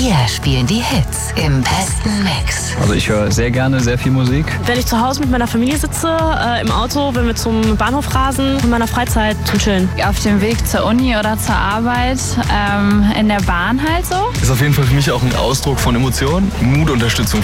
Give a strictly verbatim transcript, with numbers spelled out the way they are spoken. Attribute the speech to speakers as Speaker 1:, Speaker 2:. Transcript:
Speaker 1: Wir spielen die Hits im besten Mix.
Speaker 2: Also ich höre sehr gerne sehr viel Musik.
Speaker 3: Wenn ich zu Hause mit meiner Familie sitze, äh, im Auto, wenn wir zum Bahnhof rasen, in meiner Freizeit zum Chillen.
Speaker 4: Auf dem Weg zur Uni oder zur Arbeit, ähm, in der Bahn halt so.
Speaker 5: Ist auf jeden Fall für mich auch ein Ausdruck von Emotionen, Mutunterstützung